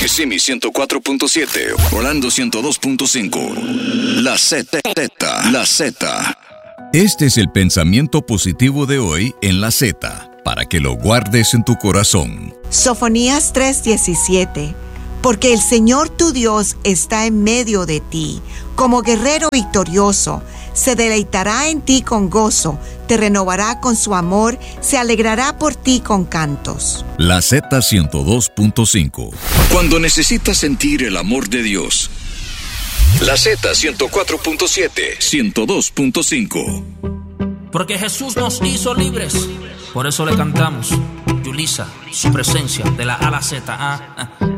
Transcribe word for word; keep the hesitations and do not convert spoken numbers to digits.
Kissimmee ciento cuatro punto siete, Orlando ciento dos punto cinco. La Z, la Z. Este es el pensamiento positivo de hoy en la Z, para que lo guardes en tu corazón. Sofonías tres diecisiete. Porque el Señor tu Dios está en medio de ti, como guerrero victorioso. Se deleitará en ti con gozo, te renovará con su amor, se alegrará por ti con cantos. La Z ciento dos punto cinco. Cuando necesitas sentir el amor de Dios. La Z ciento cuatro punto siete, ciento dos punto cinco. Porque Jesús nos hizo libres, por eso le cantamos. Yulisa, su presencia de la A a la Z. Ah, ah.